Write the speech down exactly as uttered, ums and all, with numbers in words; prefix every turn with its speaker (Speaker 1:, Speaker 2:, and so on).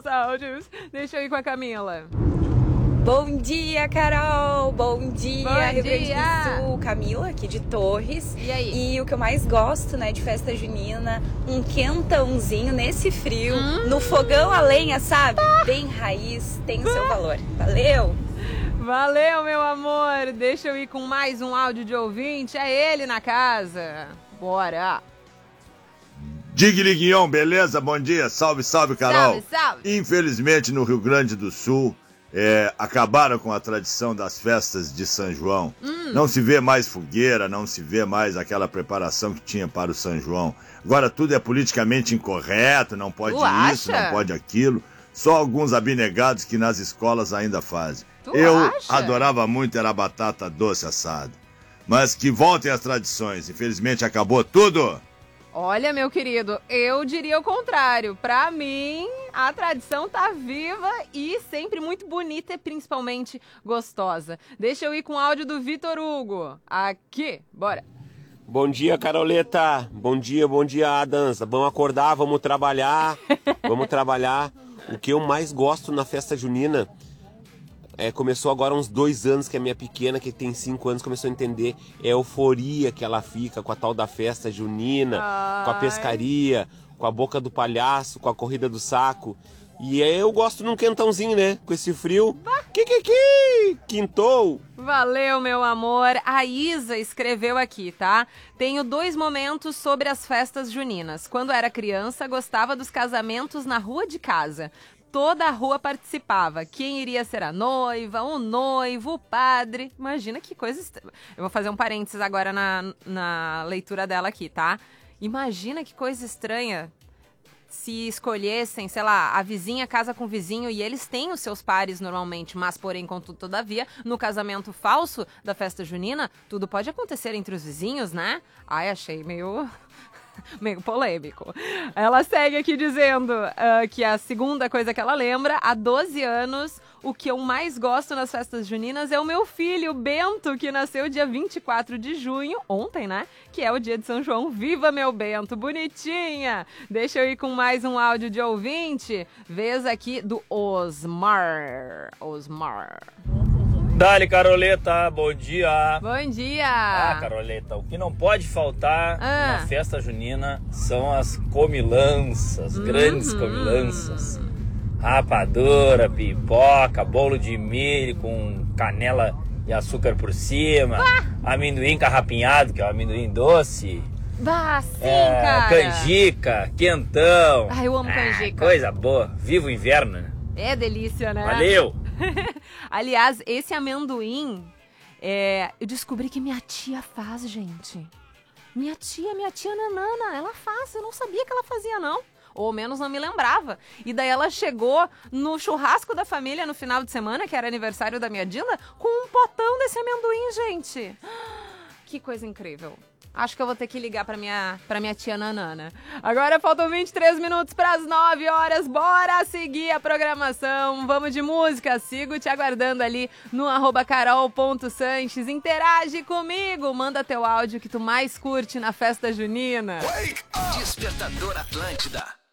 Speaker 1: áudios. Deixa eu ir com a Camila.
Speaker 2: Bom dia, Carol! Bom dia,
Speaker 1: Bom
Speaker 2: Rio Grande
Speaker 1: dia.
Speaker 2: do Sul! Camila, aqui de Torres.
Speaker 1: E aí?
Speaker 2: E o que eu mais gosto, né, de festa junina, um quentãozinho nesse frio,
Speaker 1: Hum.
Speaker 2: no fogão a lenha, sabe? Bem raiz, tem o seu valor. Valeu!
Speaker 1: Valeu, meu amor. Deixa eu ir com mais um áudio de ouvinte. É ele na casa. Bora.
Speaker 3: Digliguion, beleza? Bom dia. Salve, salve, Carol.
Speaker 1: Salve, salve.
Speaker 3: Infelizmente, no Rio Grande do Sul, é, acabaram com a tradição das festas de São João. Hum. Não se vê mais fogueira, não se vê mais aquela preparação que tinha para o São João. Agora tudo é politicamente incorreto, não pode
Speaker 1: Tu
Speaker 3: isso,
Speaker 1: acha?
Speaker 3: não pode aquilo. Só alguns abnegados que nas escolas ainda fazem.
Speaker 1: Tu
Speaker 3: Eu
Speaker 1: acha?
Speaker 3: adorava muito, era batata doce assada. Mas que voltem as tradições. Infelizmente acabou tudo.
Speaker 1: Olha, meu querido, eu diria o contrário. Pra mim, a tradição tá viva e sempre muito bonita e principalmente gostosa. Deixa eu ir com o áudio do Vitor Hugo. Aqui, bora.
Speaker 4: Bom dia, Caroleta. Bom dia, bom dia, Adams. Vamos acordar, vamos trabalhar. Vamos trabalhar. O que eu mais gosto na festa junina é, começou agora há uns dois anos que a minha pequena, que tem cinco anos, começou a entender é a euforia que ela fica com a tal da festa junina,
Speaker 1: Ai.
Speaker 4: com a pescaria, com a boca do palhaço, com a corrida do saco. E aí eu gosto num quentãozinho, né? Com esse frio. Kikiki! Quintou!
Speaker 1: Valeu, meu amor. A Isa escreveu aqui, tá? Tenho dois momentos sobre as festas juninas. Quando era criança, gostava dos casamentos na rua de casa. Toda a rua participava. Quem iria ser a noiva, o noivo, o padre. Imagina que coisa... est- Eu vou fazer um parênteses agora na, na leitura dela aqui, tá? Imagina que coisa estranha se escolhessem, sei lá, a vizinha casa com o vizinho e eles têm os seus pares normalmente, mas porém, contudo, todavia, no casamento falso da festa junina, tudo pode acontecer entre os vizinhos, né? Ai, achei meio... meio polêmico. Ela segue aqui dizendo uh, que a segunda coisa que ela lembra, há doze anos, o que eu mais gosto nas festas juninas é o meu filho, Bento, que nasceu dia vinte e quatro de junho, ontem, né? Que é o dia de São João. Viva meu Bento, bonitinha! Deixa eu ir com mais um áudio de ouvinte. Vez aqui do Osmar. Osmar.
Speaker 5: Dali, Caroleta, bom dia.
Speaker 1: Bom dia!
Speaker 5: Ah, Caroleta, o que não pode faltar
Speaker 1: Ah.
Speaker 5: na festa junina são as comilanças, grandes
Speaker 1: Uhum.
Speaker 5: comilanças. Rapadura, pipoca, bolo de milho com canela e açúcar por cima, amendoim carrapinhado, que é o amendoim doce,
Speaker 1: Bah, sim,
Speaker 5: é,
Speaker 1: cara!
Speaker 5: canjica, quentão.
Speaker 1: Ai, eu amo
Speaker 5: Ah,
Speaker 1: canjica.
Speaker 5: coisa boa, viva o inverno, né?
Speaker 1: É delícia, né?
Speaker 5: Valeu!
Speaker 1: Aliás, esse amendoim, é, eu descobri que minha tia faz, gente. Minha tia, minha tia Nanana, ela faz. Eu não sabia que ela fazia, não. Ou ao menos não me lembrava. E daí ela chegou no churrasco da família no final de semana, que era aniversário da minha Dila, com um potão desse amendoim, gente. Que coisa incrível. Acho que eu vou ter que ligar pra minha, pra minha tia Nanana. Agora faltam vinte e três minutos para as nove horas. Bora seguir a programação. Vamos de música. Sigo te aguardando ali no arroba carol ponto sanches. Interage comigo. Manda teu áudio que tu mais curte na festa junina.
Speaker 6: Despertador Atlântida.